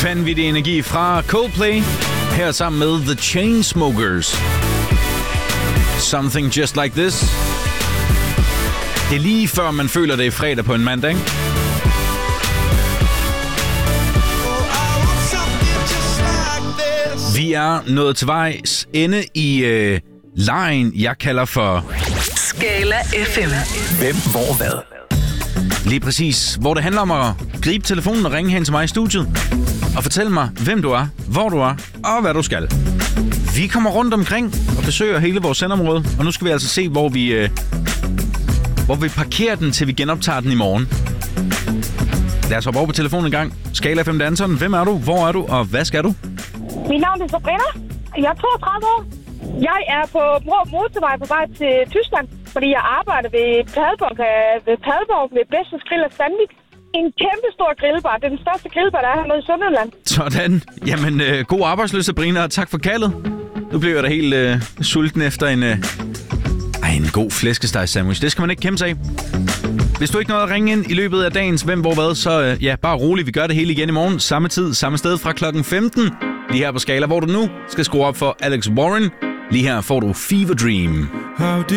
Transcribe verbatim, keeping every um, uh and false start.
Vanvittig energi fra Coldplay. Her sammen med The Chainsmokers. Something Just Like This. Det er lige før man føler, det er fredag på en mandag, ikke? Vi er nået til vejs ende i øh, lejen, jeg kalder for Skala F M. Hvem, hvor, hvad? Lige præcis, hvor det handler om at gribe telefonen og ringe hen til mig i studiet og fortælle mig, hvem du er, hvor du er og hvad du skal. Vi kommer rundt omkring og besøger hele vores sendområde, og nu skal vi altså se, hvor vi, øh, hvor vi parkerer den, til vi genoptager den i morgen. Lad os hoppe over på telefonen en gang. Skala F M danseren, hvem er du, hvor er du og hvad skal du? Mit navn er Sabrina. Jeg er toogtredive år. Jeg er på Brå Motorvej på vej til Tyskland, fordi jeg arbejder ved Padborg, ved Padborg ved Bedste Grill og Sandvik. En kæmpe stor grillbar. Det er den største grillbar, der er hernede i Sønderjylland. Sådan. Jamen, øh, god arbejdsløs, Sabrina, og tak for kaldet. Nu bliver jeg da helt øh, sulten efter en, øh, ej, en god flæskesteg-sandwich. Det skal man ikke kæmpe sig af. Hvis du ikke nåede at ringe ind i løbet af dagens Hvem, hvor, hvad, så øh, ja, bare rolig. Vi gør det hele igen i morgen. Samme tid, samme sted fra klokken femten. Lige her på Skala, hvor du nu skal skrue op for Alex Warren. Lige her får du Fever Dream.